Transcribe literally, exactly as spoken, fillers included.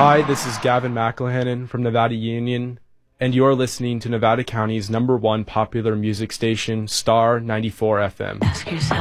Hi, this is Gavin McElhannon from Nevada Union, and you're listening to Nevada County's number one popular music station, Star ninety-four F M. Ask yourself.